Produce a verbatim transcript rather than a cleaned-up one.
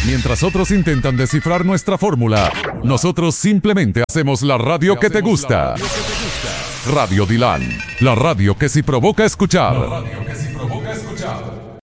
Mientras otros intentan descifrar nuestra fórmula, nosotros simplemente hacemos la radio que te gusta. Radio Dilan, la radio que sí provoca escuchar. La radio que sí provoca escuchar.